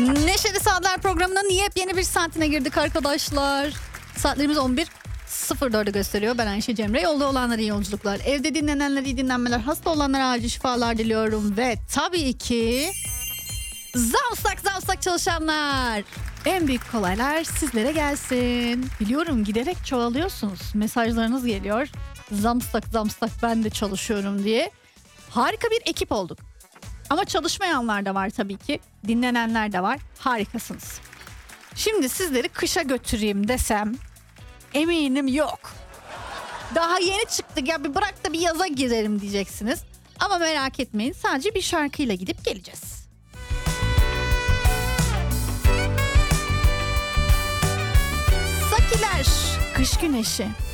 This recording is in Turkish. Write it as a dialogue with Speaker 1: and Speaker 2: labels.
Speaker 1: Neşeli Saatler programının yepyeni bir saatine girdik arkadaşlar. Saatlerimiz 11.04'ü gösteriyor. Ben Ayşe Cemre. Yolda olanlara iyi yolculuklar. Evde dinlenenlere iyi dinlenmeler. Hasta olanlara acil şifalar diliyorum. Ve tabii ki zamsak çalışanlar. En büyük kolaylar sizlere gelsin. Biliyorum giderek çoğalıyorsunuz. Mesajlarınız geliyor. Zamsak ben de çalışıyorum diye. Harika bir ekip olduk. Ama çalışmayanlar da var tabii ki. Dinlenenler de var. Harikasınız. Şimdi sizleri kışa götüreyim desem eminim yok. Daha yeni çıktık ya, bir bırak da bir yaza girelim diyeceksiniz. Ama merak etmeyin, sadece bir şarkıyla gidip geleceğiz. Sakiler, kış güneşi.